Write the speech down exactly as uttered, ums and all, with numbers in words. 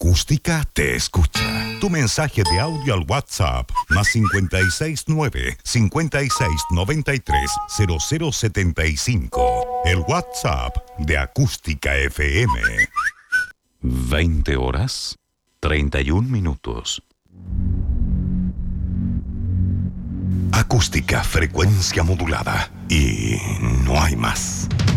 Acústica te escucha. Tu mensaje de audio al WhatsApp más cincuenta y seis nueve, cincuenta y seis noventa y tres, cero cero setenta y cinco. El WhatsApp de Acústica F M. veinte horas, treinta y un minutos. Acústica, frecuencia modulada. Y no hay más.